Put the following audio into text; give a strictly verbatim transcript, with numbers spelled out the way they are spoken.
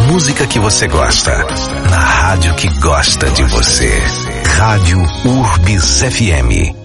música que você gosta, na rádio que gosta de você. Rádio Urbis F M.